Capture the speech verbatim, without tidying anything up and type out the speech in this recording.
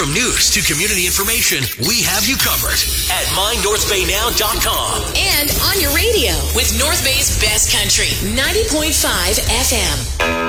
From news to community information, we have you covered at my north bay now dot com. And on your radio with North Bay's Best Country, ninety point five F M.